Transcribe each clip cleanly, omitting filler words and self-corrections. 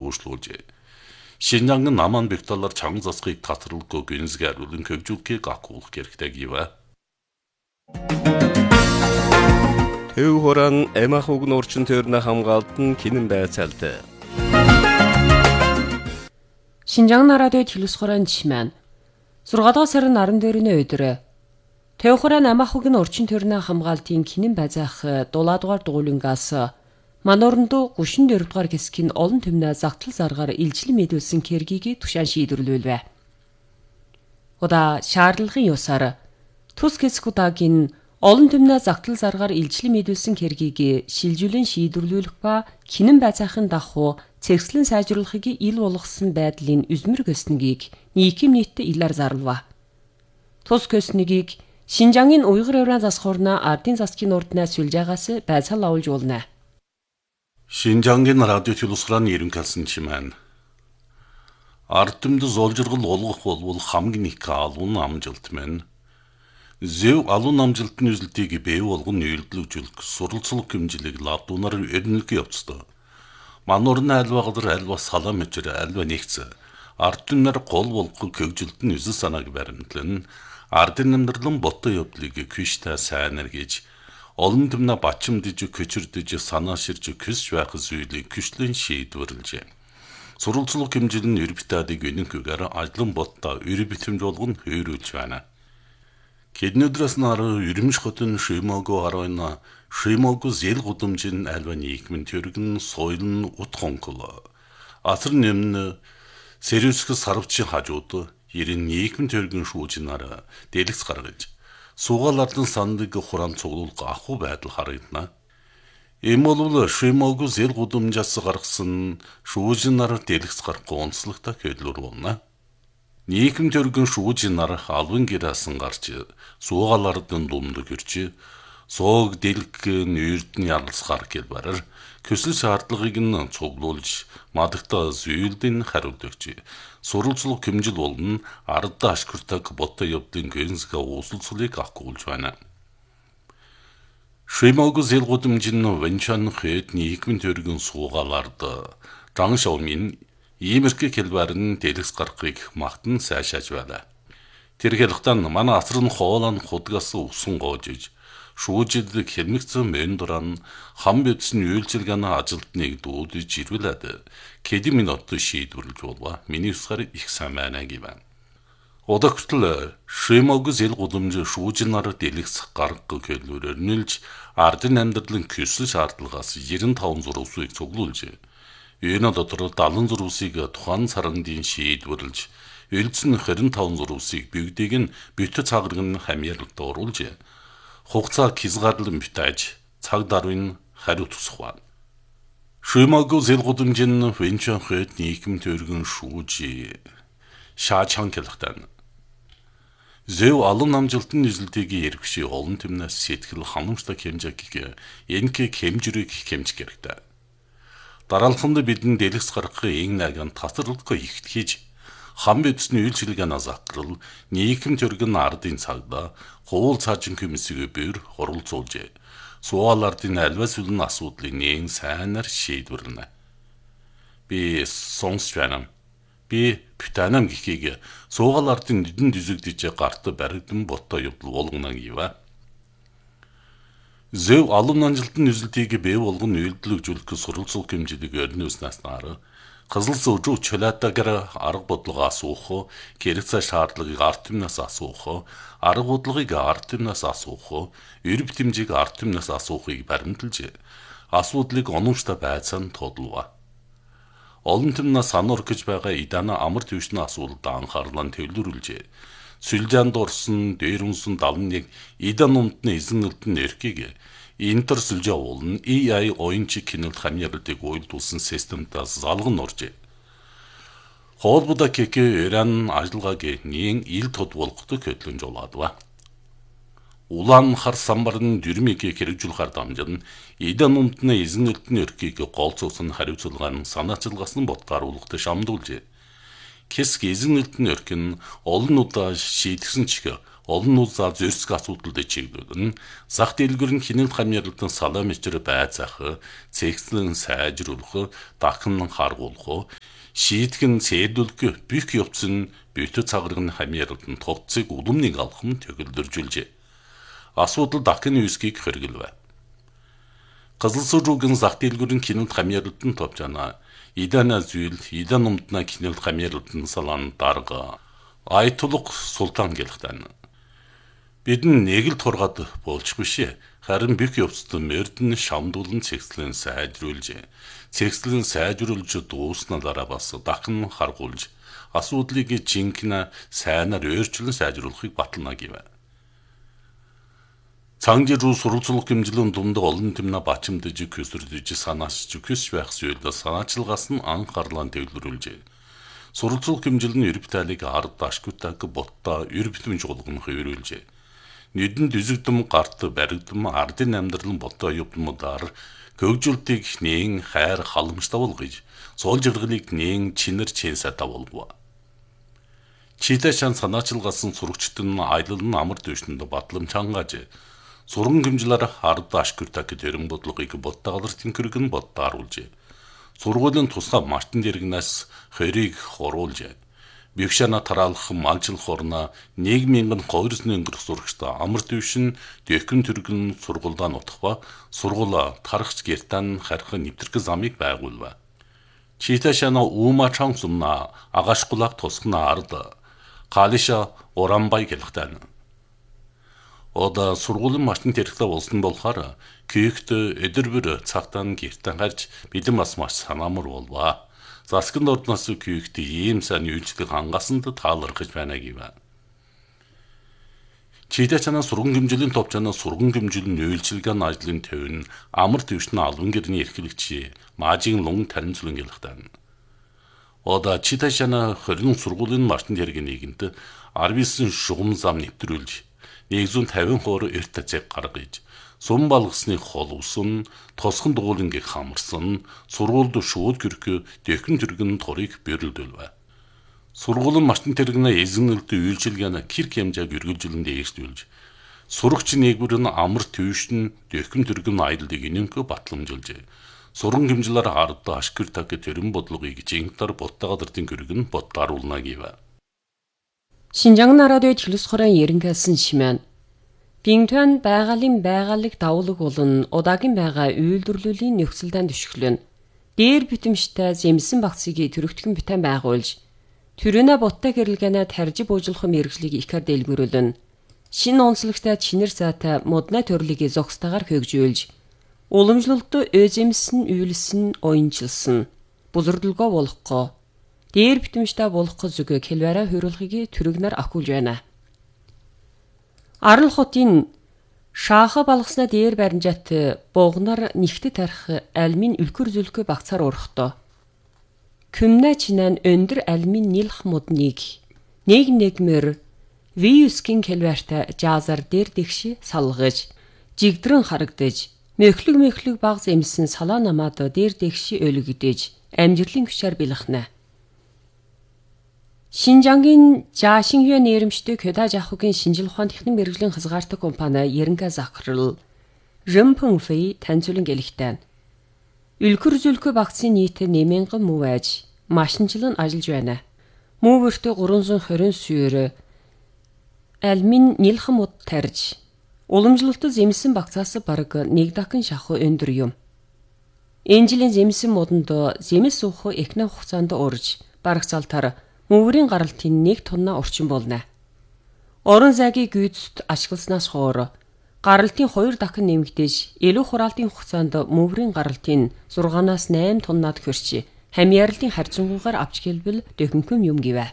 уужлуулжээ. Шинжаангын наман бекталар чанган засгыг татралгүй гүнзгий хариулан хөгжүүлэхийг агуулах хэрэгтэй гэвэ. Төв хорон эмах уг нурчин төрнө хамгаалтан кинэн байцаалт. Шинжаан радио телевизхорон жишмэн 6 дугаар сарын 12-ны өдөр Төв хорон эмах уг нурчин төрнө хамгаалтын кинэн байцаах 7 дугаар дугуулингаас Манорндо 34 дугаар хэсгийн олон түмнээ загтал заргаар илжил мэдүүлсэн кэргийг тушаан шийдвэрлэвэ. Ода шаардлагын ёсоор тус хэсэг удаагийн олон түмнээ загтал заргаар илжил мэдүүлсэн кэргийг шилжүүлэн шийдвэрлэх ба кинэн байцаахын дагуу цэгцлэн сайжруулахыг ил болгосон байдлын үзмэр göснийг нийгэм нийтдээ илээр зарлав. Тус göснийг Шинжаангийн уйгыр еврей засхуурна ардын засгийн урднаас сүлжаагаас байцаал авуулж болно. Шинжаангийн радио телевизхорон ерөнхийлсөн чимэн ардтымд золжиргал олгох болвол хамгийн их алуун амжилт мэн зөв алуун амжилтны үзэлтийг бий болгон нөлөөлжүүлэх суралцлага хэмжлэг лавдуунаар өрнөлгөө явцдаг. Мануурны альвагалар альва салаа мэжэр альва нэгц ардтымнаар гол болгох хөгжилт нь үзэл санааг баримтлан ардын амьдралын боттой явдлыг күштэй сайнэр гэж олон түмнэ бачимдж көчөрдөж санаа ширж küsж байх зүйлийг күшлэн шийдвэрлэжээ. Суралцлага хэмжил нь ербитадыг өнөнхөөр ажлын боттой ербитэмж болгон хөөрүүлж байна. Кеднөдрөөс нар ермш хотын шимогу харойна шимогу зэл гудамжин альва нийгмийн төргөн соёл нь ут хонхол. Асар нэмн сервиск сарвчин хажууд ерэн нийгмийн төргөн шүүжинаар дэлгэц гаргаж Сугаалардын сандыг хурам цуглуулга аху байдал харагдана. Ийм бол шимогу зэл гудамжаас гаргасан шүүжинаар дэлгэц гарахгүй онцлогтой хөдөлгөр болно. Нийгэм төргөн шүүжинаар албан гэрээсэн гарч сугаалардын думд гэрч соог дэлг нүүрдний ярлсгаар гэлбараар көсөл шаардлагыг нь цуглуулж мадагта зүйлдэн хариулж суралцлага хэмжил болно ардаа ашгуртаг боттой явдлын гэнсгэ ууслцлыг агуулж байна. Шимогу зэл гудамжин венчан хэд нийгмийн төргөн сугаалард Жангшаумын иймэрхүү хэлбэрэн дэлгэц гаргахыг магтан сайшааж байна. Тэр хэлхтан манай асар нь хоолон худгаас усан гоожиж шүүжилдэг хэмэгцэн мен дуран хам битсэн үйлчилгээний ажилтныг дуудаж ирвэлээд кеди минут шийдвэрлэж болва миний усгаар их сайн байна гэвэн. Одогтл шимогу зэл гудамж шүүжинаар дэлгэц гаргах хэлбэрээр нэлж ардын амьдралын küsэл шаардлагаас 95 зурвсыг цуглуулж энэ дотор 70 зурвсыг тухайн сарандын шийдвэрлэж элцэн 25 зурвсыг бигдийг нь бит цаграг нь хамьярлалд оруулж хугацаа хязгаарлан битэж цаг даруйн хариу тусах байна. Шимогу зэл гудамжин венчан хэд нийгэм төргөн шүүж шаачхан хэлхтэн зөв алан амжилтын нэзэлтийг эргэши олон түмнээс сэтгэл ханамжтай хэмжээг энхийг хэмжрийг хэмж гэрэгтэй. Дараалханд бидэн дэлгэц гаргахын наган татварлахгүй ихтгэж хам битсний үйлчилгээнээс ахрал нийгэм төргөн ардын цагдаа хуул цаажин комиссийг бээр оролцуулжээ. Сугаалардын альва сүлэн асуудлыг нээн сайнаар шийдвэрлэнэ. Би сонсч байна. Би бүтэнам гэхийг сугаалардын нүдэн дүзэгдэж гарт баригдан боттой явдал болгоно гэвэ. Зөв алан амжилтын үзэлтийг бий болгон үйлдэлжүүлэх суралцлага хэмжээг өрнөөснөөс нар Қызыл зүүжүү чөлөөтэйгээр арга бодлого асуух, хэрэгцээ шаардлагыг ард түмнээс асуух, арга бодлогыг ард түмнээс асуух, эр битэмжийг ард түмнээс асуухыг баримталж, асуудлыг онууштай байцаан тодлов. Олон түмнээс сануур гэж байгаа идана амар төвшний асуулт анхаарлаа төвлөрүүлж, сүлжээнд орсон, дээр үнсэн 71 идан умдны эзэнэлтэн эрхийг Интер сүлжээ уулын AI oyuncu кинолт хамьярлыг уйлдуулсан системтаас залган орж. Хоолбуда кеке Иран ажиллагааг нээн ил тод болгоход хөтлөнж олаадва. Улаан хар самбарын дөрмийг хэрэгжүүлэхээр дамжин идан умдны эзэнэлтний эрхийг голцоосон хариуцлагын санаачилгаас нь ботгааруулахад шамдуулж. Кэск эзэнэлтний эрх нь олон удаа шийдсэн ч олон улсаар зөрсг асуудалд чиглүүлэн зах дэлгүүр нь хяналт хамааралтын салам ичээр байцаах, цэгцлэн сайжруулах, дахин харгуулах, шийтгэн цээдүүлэх бүх явц нь битүү цагрын хамааралтын товцыг уламныг алхам төгөлдөржүүлжээ. Асуудал дахин үүсгийг хэрэглэв. Кызылсуугийн зах дэлгүүрийн хяналт хамааралтын товчана Идана зүйл, Идан умдна хяналт хамааралтын салаан дарга Айтулук Султан гэлхтэн. Бидэн нэг л тургаад болж биш. Харин бүх явцад мөрдөн шамдуулан цэгцлэн сайжруулж, дууснаа дараа бас дахин харгуулж, асуудлыг жинхэнэ сайнаар өөрчлөн сайжруулахыг батална гэв. Цангижруу сурвалжлах хэмжлэн дундаа олон тэмнэ бачимдж, көсөрдөж, санаачж, көс байх зүйлд санаачилгаас нь анхаарлаа төвлөрүүлжээ. Сурвалжлах хэмжил нь ербтайлыг ард ашгутаг ботта ербтэмж болгон хөвөрүүлжээ. Нүдэнд үзэгдэм гарт баригдам ардын амьдрал ботоо юбмудаар көгжүүлтийг нээн хайр халамжтай болгож, суул жиргэлийг нээн чинэр чэнсэ тавуулва. Чита шан санаачилгасан сурагчид нь аялал нь амар дэвшинд батлам чангааж, сурган хэмжлэр ард ашгутаг төрөн бодлогыг боттоолортын кэргэн боттааруулжээ. Сургуулийн тусгай мартин дэргнээс хорийг хоруулжээ. Бившана тараалах малжлах орна 1000 200 өнгөрөх сурагчтай амар дэвшин дэвхэн төргөн сургуульдаа нутах ба сургууль тарахч гертан харих нэвтрэх замыг байгуулва. Читашана Ума Чансумна агашгулак тусгна ард Калиша Орамбай гэлхтэн. Ода сургуулийн мартин тэрхтээ болсон болохоор күйгт өдөрбөр цагтаа гертан гарч бидэн бас маш санаамар болва. Засгийн ордноос күйгт ийм сайн үйлчлэг хангасанд таалархаж байна гэв. Чидачана сурган хэмжээлийн товчана сурган хэмжээлийн үйлчлэгийн ажлын төвн амар дэвшний албан гэрний эрхлэгч Маажин Лун танилцуулан гэлхтэн. Ода Чидачана 20 сургуулийн мартин тэргийн нийгэмд 19 шугам зам нэвтрүүлж 150 хоор эрт цэг гаргаж сум балгасны хол усан, тосхон дуулангийг хамарсан, сургуульд шууд гэрх дэхэн тэргэн торыг бэрэлдүүлвэ. Сургуулийн мартин тэргэнэ эзэнэлд үйлчилгаана кирк хэмжээг үргэлжлэн дээшлүүлж, сурагч нэгвэр нь амар төвшин дэхэн тэргэн аяллыг инэнхэ батламжуулжээ. Суран хэмжлэр ард ашгиртаг төрөн бодлогыг жинхтар боттагадартын кэргэн боттааруулна гэв. Шинжаан нарадын чөлөөс хорон ерөнхийсэн шимэн Бинтэн байгалыг давуулаг болон удаагийн байгаа үйлдвэрлэлийн нөхцөлдөө төшөглөн. Дээр битэмжтэй зэмсэн багцыг төрөгтгөн битэн байгуулж, төрөнө буттай гэрэлгэнэ тарж буужуулах мэргэжлийг ихэр дэлгэрүүлэн. Шинэ онцлогтой чинэр заатай модна төрлийг зогстойгоор хөгжүүлж, уламжлалт özэмсэн үйлсэн оюунчилсан. Бузурдлгоо болохгүй. Дээр битэмжтэй болохгүй зүг хэлвэрэ хөрөлхийг төрөгнөр акуулж байна. Арал хотын шааха балгаснаа дээр баримжат буугнаар нэгт тарих альмин үлгэр зүлхэ багцаар урахтоо. Күмнэ чинэн өндөр альмин нилх модныг нэгмэр виюскин келвэртэ жазар дээр дэгши салгаж жигдрэн харагдаж мөхлөг баг зэмсэн салаа намаад дээр дэгши өлгөдөж амжирлын хүчээр бэлхнэ. Шинжангийн Жашинхуа нэрэмжтэй Кёда Жахугийн шинжил ухаан техник мэргэжлийн хязгаартай компани Ерэнхэ захирал Рэмпэнфэй танилцуулан гэлэхтэн. Үлгэр зүлхэ багцын нийт 8000 мөв аж машинчлан ажиллаж байна. Мөвөртөө 320 сүйр альмин нилхэн мод тарж уламжлалт зэмсэн багцаас бараг нэг дахин шахуу өндөр юм. Энэ жилийн зэмсэн модонд зэмс суух эхнэ хугацаанд урж барагцаалтаар мөврийн гаралтын 1 тонна орчим болно. Орон зайгийг гүйцэд ашигласнаас хойш гаралтын 2 дахин нэмэгдэж, илүү хураалтын хугацаанд мөврийн гаралтын 6-8 тоннад хүрч, хамьяарлын харьцангуйгаар авч хэлбэл дөхөнхөн юм гэвэ.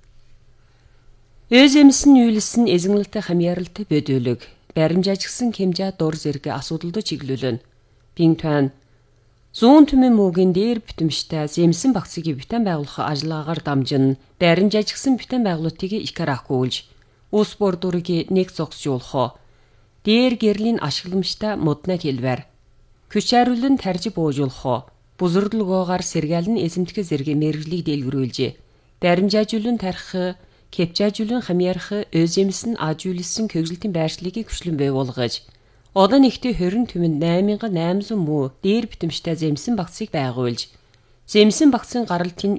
Özэмсэн үйлсэн эзэнэлтэй хамьяарлалтай бөдөлөг, баримжаажгсан хэмжээ дур зэрэг асуудалд чиглүүлэн. Бинтэн зүүн түмэн мөгийн дээр битэмжтэй зэмсэн багцыг битэн байгуулах ажиллагаагаар дамжин баримжаажгсан битэн байгуулалтыг ихэр ахгүйж ус бордурыг нэг зогсжуулах дээр гэрлийн ашигламжтай модна хэлвэр күчээрлэн тарж буужуулах бузурдлгоогоор сэргээлэн эзэмтгэх зэрэг мэргэжлийг дэлгэрүүлж баримжаажуулан тарих кепчажүүлэн хамьярах өзэмсэн ажүүлсэн көгсөлтийн байршлыгийг хүчлэн байгуулгаж одоо нэгтээ 20 түмэнд 8800 муу дээр битэмжтэй зэмсэн багцыг байгуулж зэмсэн багцын гаралт нь